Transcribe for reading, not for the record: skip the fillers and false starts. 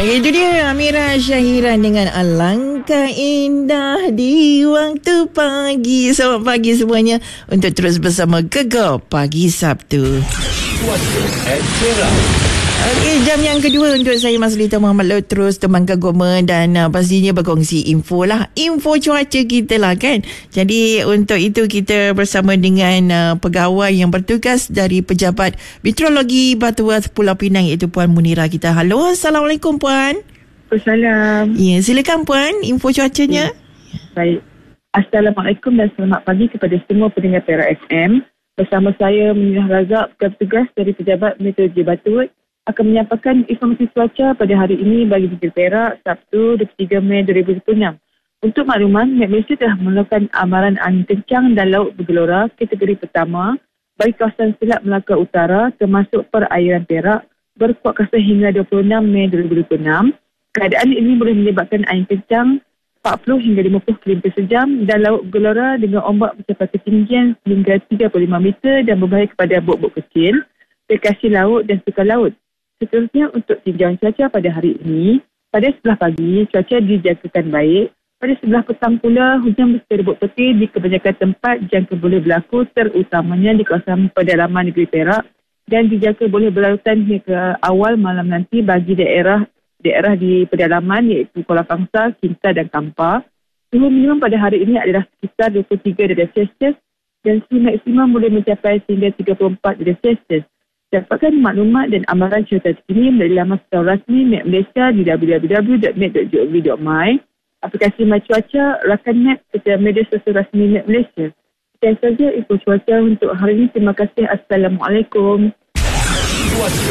Itu dia Amira Syahiran dengan Alangkah Indah di Waktu Pagi. Selamat pagi semuanya untuk terus bersama Gegar Pagi Sabtu. Okey, jam yang kedua untuk saya Maslita Muhammad Lotrus, teman Goma, dan pastinya berkongsi info lah. Info cuaca kita lah kan. Jadi untuk itu kita bersama dengan pegawai yang bertugas dari Pejabat Meteorologi Batuan Pulau Pinang, iaitu Puan Munira kita. Halo, Assalamualaikum Puan. Assalamualaikum. Ya, silakan Puan, info cuacanya. Baik. Assalamualaikum dan selamat pagi kepada semua pendengar Perak FM. Bersama saya Munira Razak, bertugas dari Pejabat Meteorologi Batuan, akan menyampaikan informasi cuaca pada hari ini bagi negeri Perak, Sabtu 23 Mei 2026. Untuk makluman, Met Malaysia telah melakukan amaran angin kencang dan laut bergelora kategori pertama bagi kawasan Selat Melaka Utara termasuk perairan Perak berkuat kuasa hingga 26 Mei 2026. Keadaan ini boleh menyebabkan angin kencang 40 hingga 50 km sejam dan laut bergelora dengan ombak mencapai ketinggian hingga 35 meter dan berbahaya kepada bot-bot kecil, rekreasi laut dan sukan laut. Seterusnya untuk tinjauan cuaca pada hari ini, pada sebelah pagi cuaca dijangkakan baik. Pada sebelah petang pula hujan berserbuk peti di kebanyakan tempat jangka boleh berlaku, terutamanya di kawasan pedalaman negeri Perak, dan dijangka boleh berlarutan hingga awal malam nanti bagi daerah di pedalaman iaitu Kuala Fangsa, Kinta dan Kampar. Suhu minimum pada hari ini adalah sekitar 23 darjah Celsius dan suhu maksimum boleh mencapai hingga 34 darjah Celsius. Dapatkan maklumat dan amaran cuaca terkini melalui laman secara rasmi Met Malaysia di www.met.gov.my, aplikasi My Cuaca, rakan Met serta media sosial rasmi Met Malaysia. Sekian saja info cuaca untuk hari ini. Terima kasih. Assalamualaikum.